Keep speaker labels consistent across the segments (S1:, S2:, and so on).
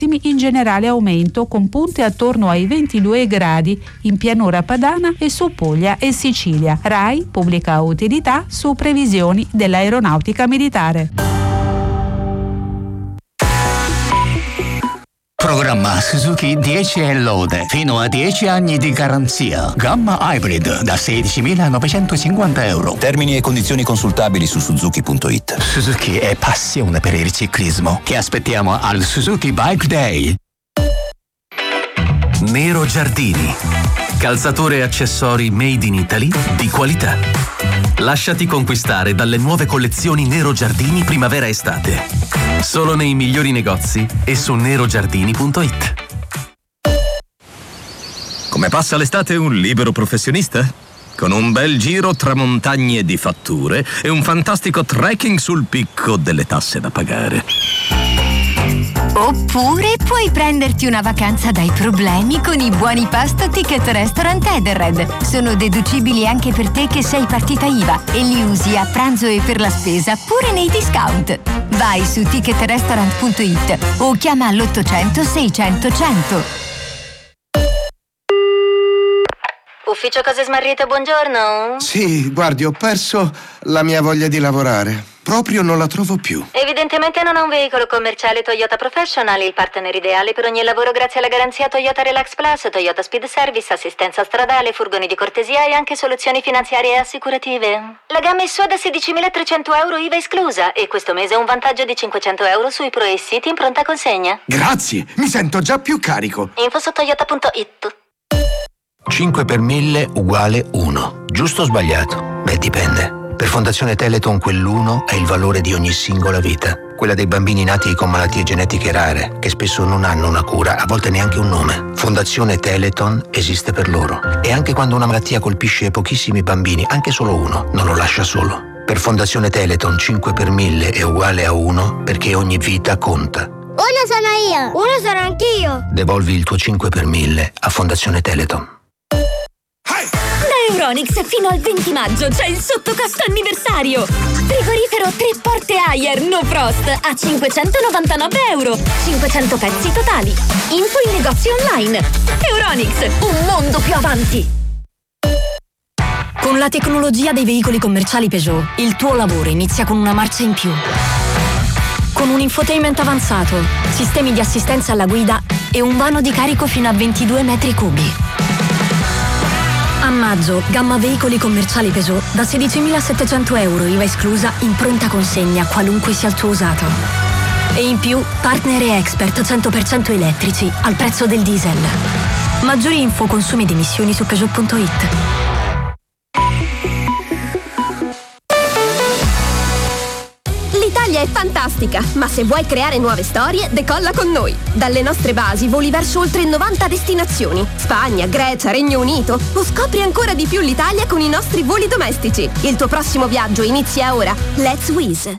S1: in generale aumento, con punte attorno ai 22 gradi in pianura padana e su Puglia e Sicilia. RAI pubblica utilità su previsioni dell'aeronautica militare.
S2: Programma Suzuki 10 e lode, fino a 10 anni di garanzia. Gamma Hybrid da 16.950 euro.
S3: Termini e condizioni consultabili su Suzuki.it.
S2: Suzuki è passione per il ciclismo. Ti aspettiamo al Suzuki Bike Day.
S4: Nero Giardini. Calzature e accessori made in Italy di qualità. Lasciati conquistare dalle nuove collezioni Nero Giardini primavera-estate. Solo nei migliori negozi e su nerogiardini.it.
S5: Come passa l'estate un libero professionista? Con un bel giro tra montagne di fatture e un fantastico trekking sul picco delle tasse da pagare.
S6: Oppure puoi prenderti una vacanza dai problemi con i buoni pasto Ticket Restaurant Edenred. Sono deducibili anche per te che sei partita IVA e li usi a pranzo e per la spesa pure nei discount. Vai su ticketrestaurant.it o chiama all'800 600 100.
S7: Ufficio Cose Smarrite, buongiorno.
S8: Sì, guardi, ho perso la mia voglia di lavorare. Proprio non la trovo più.
S7: Evidentemente non ha un veicolo commerciale Toyota Professional, il partner ideale per ogni lavoro grazie alla garanzia Toyota Relax Plus, Toyota Speed Service, assistenza stradale, furgoni di cortesia e anche soluzioni finanziarie e assicurative. La gamma è sua da 16.300 euro IVA esclusa e questo mese un vantaggio di 500 euro sui Pro e City in pronta consegna.
S8: Grazie, mi sento già più carico.
S7: Info su toyota.it.
S9: 5 per 1000 uguale 1. Giusto o sbagliato? Beh, dipende. Per Fondazione Teleton quell'1 è il valore di ogni singola vita. Quella dei bambini nati con malattie genetiche rare, che spesso non hanno una cura, a volte neanche un nome. Fondazione Teleton esiste per loro. E anche quando una malattia colpisce pochissimi bambini, anche solo uno, non lo lascia solo. Per Fondazione Teleton 5 per 1000 è uguale a 1 perché ogni vita conta.
S10: 1 sono io. 1 sono anch'io.
S9: Devolvi il tuo 5 per 1000 a Fondazione Teleton.
S11: Da Euronics fino al 20 maggio c'è il sottocosto anniversario. Frigorifero 3 porte Haier No Frost a 599 euro. 500 pezzi totali. Info in negozi online. Euronics, un mondo più avanti.
S12: Con la tecnologia dei veicoli commerciali Peugeot, il tuo lavoro inizia con una marcia in più. Con un infotainment avanzato, sistemi di assistenza alla guida e un vano di carico fino a 22 metri cubi. A maggio, gamma veicoli commerciali Peugeot da 16.700 euro IVA esclusa in pronta consegna, qualunque sia il tuo usato. E in più, partner e expert 100% elettrici al prezzo del diesel. Maggiori info, consumi ed emissioni su Peugeot.it.
S13: L'Italia è fantastica, ma se vuoi creare nuove storie, decolla con noi. Dalle nostre basi voli verso oltre 90 destinazioni. Spagna, Grecia, Regno Unito. O scopri ancora di più l'Italia con i nostri voli domestici. Il tuo prossimo viaggio inizia ora. Let's Wizz.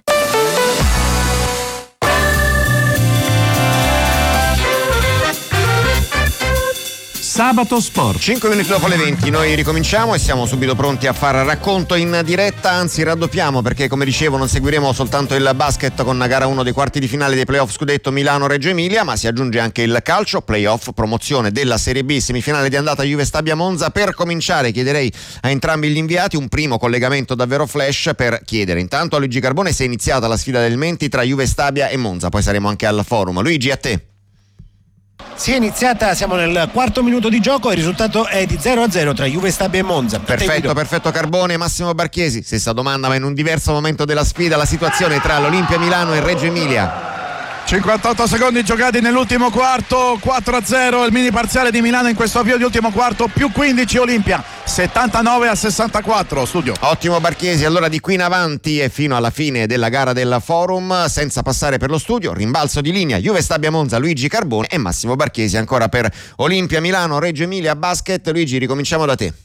S14: Sabato Sport.
S15: 5 minuti dopo le 20 noi ricominciamo e siamo subito pronti a far racconto in diretta, anzi raddoppiamo, perché come dicevo non seguiremo soltanto il basket con gara 1 dei quarti di finale dei playoff scudetto Milano-Reggio Emilia, ma si aggiunge anche il calcio, playoff, promozione della Serie B, semifinale di andata Juve Stabia Monza. Per cominciare chiederei a entrambi gli inviati un primo collegamento davvero flash per chiedere intanto a Luigi Carbone se è iniziata la sfida del Menti tra Juve Stabia e Monza, poi saremo anche al forum. Luigi, a te.
S16: Si è iniziata, siamo nel quarto minuto di gioco e il risultato è di 0-0 tra Juve Stabia e Monza.
S15: Perfetto Carbone. Massimo Barchesi, stessa domanda ma in un diverso momento della sfida, la situazione tra l'Olimpia Milano e Reggio Emilia.
S14: 58 secondi giocati nell'ultimo quarto, 4-0 il mini parziale di Milano in questo avvio di ultimo quarto, più 15 Olimpia, 79-64. Studio.
S15: Ottimo Barchesi, allora di qui in avanti e fino alla fine della gara del forum, senza passare per lo studio, rimbalzo di linea Juve Stabia Monza, Luigi Carbone e Massimo Barchesi ancora per Olimpia Milano, Reggio Emilia basket. Luigi, ricominciamo da te.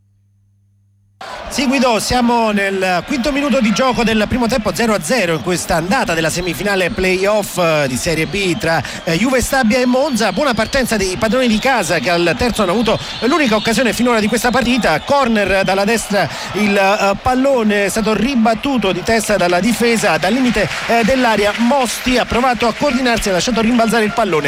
S16: Sì, Guido, siamo nel quinto minuto di gioco del primo tempo, 0-0 in questa andata della semifinale playoff di Serie B tra Juve Stabia e Monza. Buona partenza dei padroni di casa che al terzo hanno avuto l'unica occasione finora di questa partita. Corner dalla destra, il pallone è stato ribattuto di testa dalla difesa dal limite dell'area. Mosti ha provato a coordinarsi, ha lasciato rimbalzare il pallone